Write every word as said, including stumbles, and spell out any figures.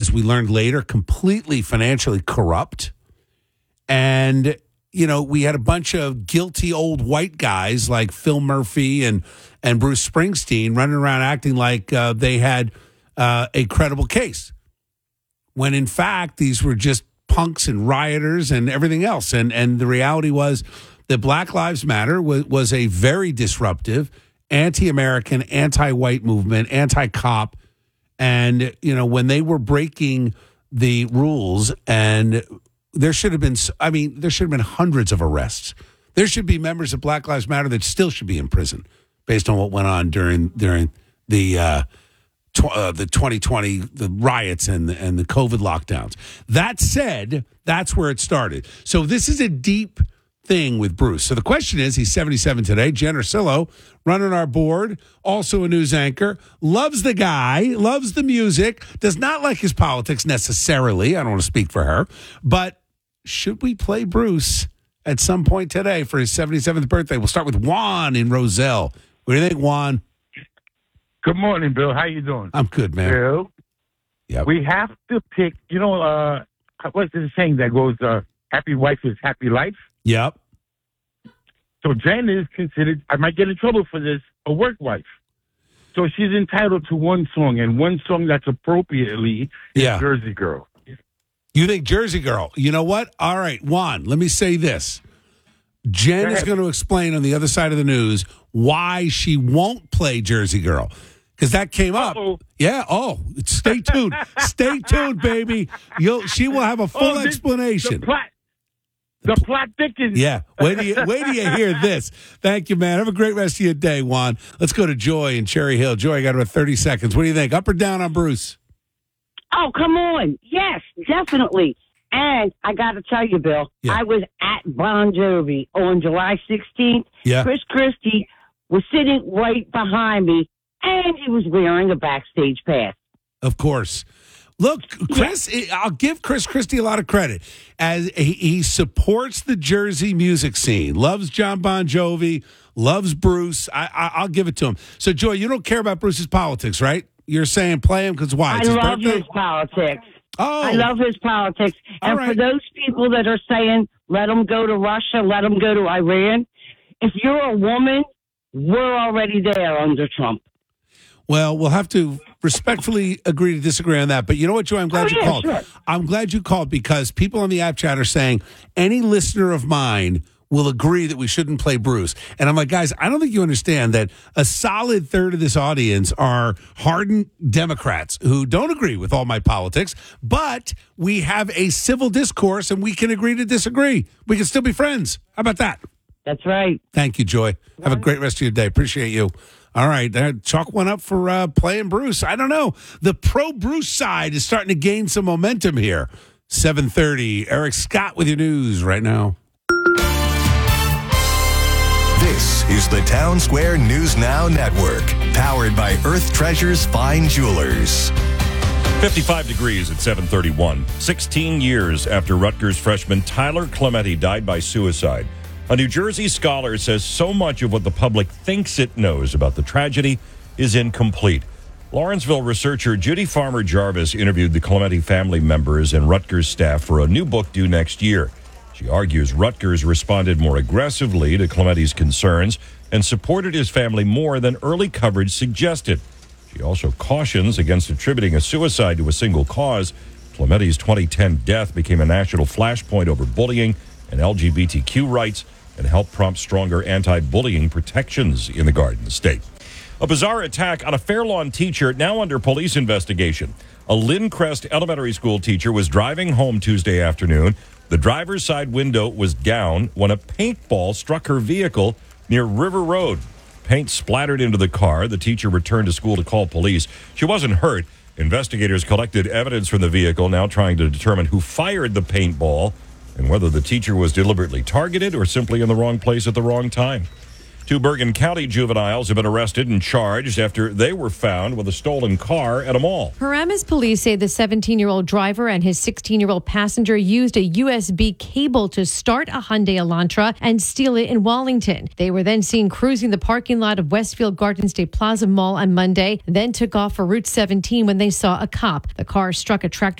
as we learned later, completely financially corrupt. And, you know, we had a bunch of guilty old white guys like Phil Murphy and, and Bruce Springsteen running around acting like uh, they had uh, a credible case, when in fact these were just punks and rioters and everything else. And and the reality was that Black Lives Matter was, was a very disruptive, anti-American, anti-white movement, anti-cop. And, you know, when they were breaking the rules, and there should have been, I mean, there should have been hundreds of arrests. There should be members of Black Lives Matter that still should be in prison based on what went on during during the uh, tw- uh, the twenty twenty the riots and the, and the COVID lockdowns. That said, that's where it started. So this is a deep thing with Bruce. So the question is, he's seventy-seven today. Jen Ursillo, running our board, also a news anchor, loves the guy, loves the music, does not like his politics necessarily. I don't want to speak for her, but should we play Bruce at some point today for his seventy-seventh birthday? We'll start with Juan in Roselle. What do you think, Juan? Good morning, Bill. How you doing? I'm good, man. Bill, yep. We have to pick, you know, uh, what's the saying that goes, uh, happy wife is happy life? Yep. So Jen is considered, I might get in trouble for this, a work wife. So she's entitled to one song, and one song that's appropriately is yeah. Jersey Girl. You think Jersey Girl? You know what? All right, Juan, let me say this. Jen is going to explain on the other side of the news why she won't play Jersey Girl. Because that came up. Uh-oh. Yeah. Oh, stay tuned. Stay tuned, baby. You'll. She will have a full oh, this, explanation. The plot, the plot thickens. Yeah. Wait till, you, wait till you hear this. Thank you, man. Have a great rest of your day, Juan. Let's go to Joy in Cherry Hill. Joy, I got about thirty seconds. What do you think? Up or down on Bruce? Oh, come on. Yes, definitely. And I got to tell you, Bill, yeah. I was at Bon Jovi on July sixteenth. Yeah. Chris Christie was sitting right behind me, and he was wearing a backstage pass. Of course. Look, Chris, yeah. I'll give Chris Christie a lot of credit. As he, he supports the Jersey music scene, loves John Bon Jovi, loves Bruce. I, I, I'll give it to him. So, Joy, you don't care about Bruce's politics, right? You're saying play him because why? I it's his love birthday? his politics. Oh. I love his politics. And right. for those people that are saying, let him go to Russia, let him go to Iran, if you're a woman, we're already there under Trump. Well, we'll have to respectfully agree to disagree on that. But you know what, Joy? I'm glad oh, you yeah, called. Sure. I'm glad you called because people on the app chat are saying any listener of mine will agree that we shouldn't play Bruce. And I'm like, guys, I don't think you understand that a solid third of this audience are hardened Democrats who don't agree with all my politics, but we have a civil discourse and we can agree to disagree. We can still be friends. How about that? That's right. Thank you, Joy. Have a great rest of your day. Appreciate you. All right, uh, chalk one up for uh, playing Bruce. I don't know. The pro-Bruce side is starting to gain some momentum here. seven thirty, Eric Scott with your news right now. This is the Town Square News Now Network, powered by Earth Treasures Fine Jewelers. fifty-five degrees at seven thirty-one. sixteen years after Rutgers freshman Tyler Clementi died by suicide, a New Jersey scholar says so much of what the public thinks it knows about the tragedy is incomplete. Lawrenceville researcher Judy Farmer Jarvis interviewed the Clementi family members and Rutgers staff for a new book due next year. She argues Rutgers responded more aggressively to Clementi's concerns and supported his family more than early coverage suggested. She also cautions against attributing a suicide to a single cause. Clementi's twenty ten death became a national flashpoint over bullying and L G B T Q rights and helped prompt stronger anti-bullying protections in the Garden State. A bizarre attack on a Fairlawn teacher now under police investigation. A Lindcrest Elementary School teacher was driving home Tuesday afternoon. The driver's side window was down when a paintball struck her vehicle near River Road. Paint splattered into the car. The teacher returned to school to call police. She wasn't hurt. Investigators collected evidence from the vehicle, now trying to determine who fired the paintball and whether the teacher was deliberately targeted or simply in the wrong place at the wrong time. Two Bergen County juveniles have been arrested and charged after they were found with a stolen car at a mall. Paramus police say the seventeen-year-old driver and his sixteen-year-old passenger used a U S B cable to start a Hyundai Elantra and steal it in Wallington. They were then seen cruising the parking lot of Westfield Garden State Plaza Mall on Monday, then took off for Route seventeen when they saw a cop. The car struck a tractor